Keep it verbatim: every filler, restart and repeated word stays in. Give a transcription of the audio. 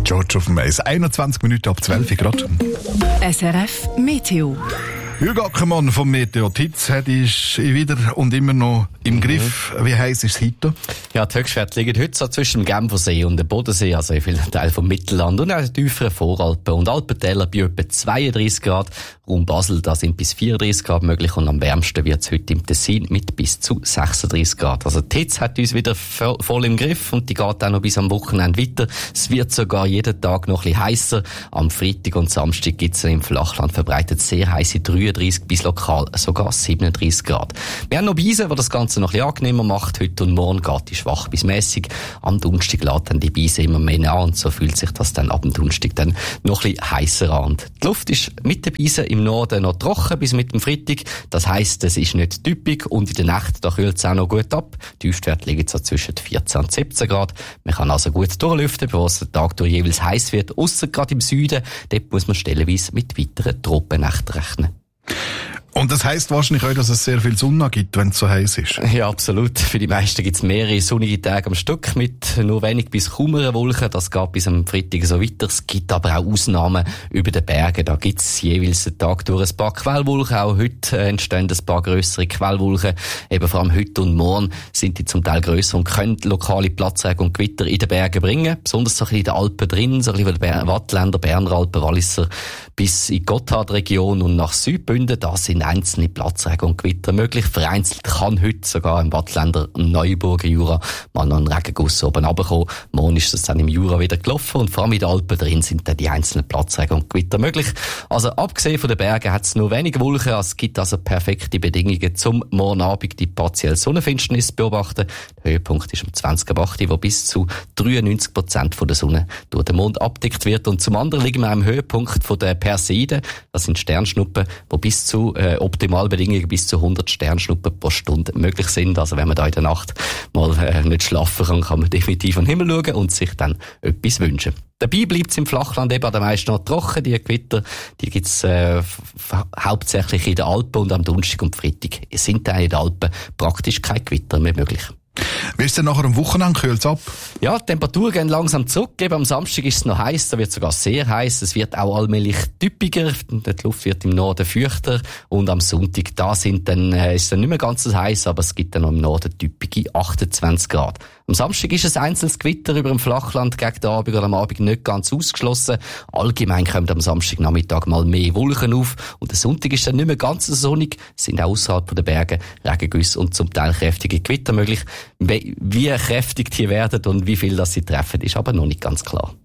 George auf dem Eis. einundzwanzig Minuten ab zwölf Grad. S R F Meteo. Jürgen Ackermann vom Meteo Titz hat ist wieder und immer noch im Griff. Mhm. Wie heiß ist es heute? Ja, die Höchstwerte liegen heute so zwischen dem Genfersee und dem Bodensee, also in vielen Teilen vom Mittelland und auch den tieferen Voralpen und Alpentäler bei etwa zweiunddreissig Grad. Raum Basel, da sind bis vierunddreissig Grad möglich und am wärmsten wird es heute im Tessin mit bis zu sechsunddreissig Grad. Also die Hitze hat uns wieder voll im Griff und die geht auch noch bis am Wochenende weiter. Es wird sogar jeden Tag noch ein bisschen heißer. Am Freitag und Samstag gibt es im Flachland verbreitet sehr heiße dreiunddreissig bis lokal sogar siebenunddreissig Grad. Wir haben noch Beise, die das Ganze noch ein bisschen angenehmer macht. Heute und morgen geht die schwach bis mäßig. Am Donnerstag lädt dann die Beise immer mehr nach und so fühlt sich das dann ab dem Donnerstag dann noch ein bisschen heißer an. Und die Luft ist mit den Beisen im Norden noch trocken bis mit dem Freitag. Das heisst, es ist nicht typisch und in der Nacht da kühlt es auch noch gut ab. Die Tiefstwerte liegen so zwischen vierzehn und siebzehn Grad. Man kann also gut durchlüften, bevor es den Tag durch jeweils heiß wird. Ausser gerade im Süden, dort muss man stellenweise mit weiteren Tropennächten rechnen. Und das heisst wahrscheinlich auch, dass es sehr viel Sonne gibt, wenn es so heiß ist. Ja, absolut. Für die meisten gibt es mehrere sonnige Tage am Stück mit nur wenig bis kaum einer Wolke. Das geht bis am Freitag so weiter. Es gibt aber auch Ausnahmen über den Bergen. Da gibt es jeweils den Tag durch ein paar Quellwolken. Auch heute entstehen ein paar grössere Quellwolken. Eben vor allem heute und morgen sind die zum Teil grösser und können lokale Platzregen und Gewitter in den Bergen bringen. Besonders so ein bisschen in den Alpen drin, so ein bisschen die Wattländer, Berner Alpen, Walliser bis in die Gotthardregion und nach Südbünden. Da sind einzelne Platzregen und Gewitter möglich. Vereinzelt kann heute sogar im Wattländer Neuburger Jura mal noch ein Regenguss oben runterkommen. Morgen ist das dann im Jura wieder gelaufen und vor allem in den Alpen drin sind dann die einzelnen Platzregen und Gewitter möglich. Also abgesehen von den Bergen hat es nur wenig Wolken. Es gibt also perfekte Bedingungen zum morgen Abend die partielle Sonnenfinsternis zu beobachten. Der Höhepunkt ist um zwanzig Uhr acht, wo bis zu dreiundneunzig Prozent von der Sonne durch den Mond abdeckt wird. Und zum anderen liegen wir am Höhepunkt von der Perseiden. Das sind Sternschnuppen, die bis zu äh, Optimalbedingungen bis zu hundert Sternschnuppen pro Stunde möglich sind. Also wenn man da in der Nacht mal äh, nicht schlafen kann, kann man definitiv an den Himmel schauen und sich dann etwas wünschen. Dabei bleibt es im Flachland eben an der meisten noch trocken. Die Gewitter, die gibt es äh, hauptsächlich in den Alpen und am Donnerstag und Freitag sind dann in den Alpen praktisch keine Gewitter mehr möglich. Wie ist es denn nachher am Wochenende? Kühlt es ab? Ja, die Temperaturen gehen langsam zurück. Eben am Samstag ist es noch heiß, da wird es sogar sehr heiß. Es wird auch allmählich typischer. Die Luft wird im Norden feuchter. Und am Sonntag, da sind dann, äh, ist es dann nicht mehr ganz so heiß, aber es gibt dann noch im Norden typische achtundzwanzig Grad. Am Samstag ist ein einzelnes Gewitter über dem Flachland gegen den Abend oder am Abend nicht ganz ausgeschlossen. Allgemein kommt am Samstagnachmittag mal mehr Wolken auf. Und der Sonntag ist dann nicht mehr ganz so sonnig. Es sind auch außerhalb der Berge Regengüsse und zum Teil kräftige Gewitter möglich. Wie kräftig die werden und wie viel das sie treffen, ist aber noch nicht ganz klar.